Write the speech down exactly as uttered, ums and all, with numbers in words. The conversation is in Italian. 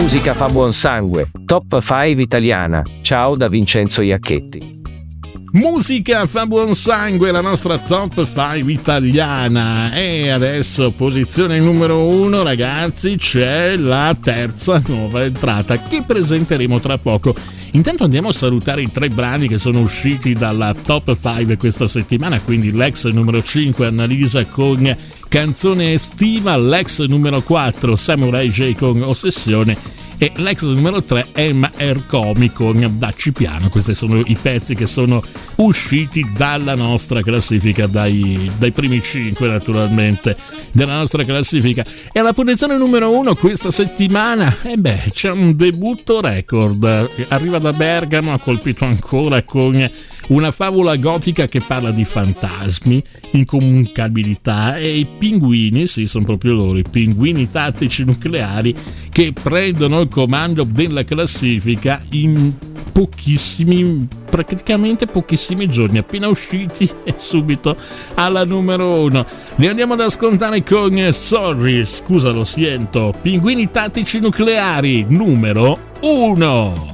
Musica fa buon sangue, top cinque italiana. Ciao da Vincenzo Iacchetti. Musica fa buon sangue, la nostra top cinque italiana. E adesso posizione numero uno, ragazzi, c'è la terza nuova entrata che presenteremo tra poco. Intanto andiamo a salutare i tre brani che sono usciti dalla top cinque questa settimana, quindi l'ex numero cinque Annalisa con Canzone estiva, l'ex numero quattro Samurai J con Ossessione e l'ex numero tre Emma Ercomi con Dacci Piano. Questi sono i pezzi che sono usciti dalla nostra classifica, dai, dai primi cinque naturalmente della nostra classifica. E alla posizione numero uno questa settimana, e eh beh, c'è un debutto record, arriva da Bergamo, ha colpito ancora con una favola gotica che parla di fantasmi, incomunicabilità e i pinguini, sì, sono proprio loro, i pinguini tattici nucleari che prendono il comando della classifica in pochissimi, praticamente pochissimi giorni, appena usciti e subito alla numero uno. Li andiamo ad ascoltare con Sorry, scusa lo siento, Pinguini tattici nucleari numero uno.